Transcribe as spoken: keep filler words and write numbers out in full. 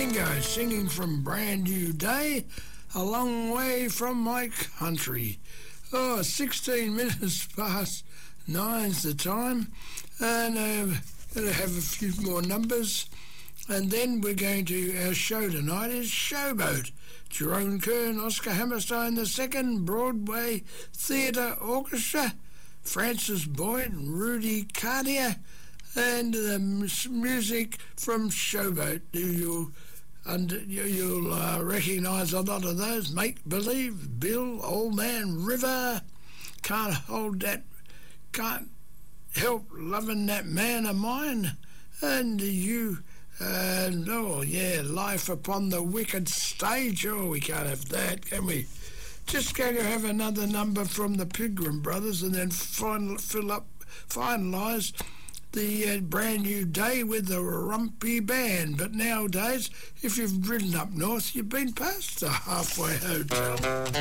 Dingo singing from Brand New Day, A Long Way From My Country. Oh, sixteen minutes past nine's the time, and uh, going to have a few more numbers, and then we're going to, our show tonight is Showboat. Jerome Kern, Oscar Hammerstein the Second, Broadway Theatre Orchestra, Francis Boyd, Rudy Cartier, and the music from Showboat. You'll, under, you'll uh, recognise a lot of those. Make Believe, Bill, Old Man River, Can't Hold That, Can't Help Loving That Man of Mine, and you, and oh yeah, Life Upon the Wicked Stage. Oh, we can't have that, can we? Just going to have another number from the Pilgrim Brothers, and then final, fill up, finalise the uh, Brand New Day with the Rumpy Band. But nowadays, if you've ridden up north, you've been past the Halfway Hotel.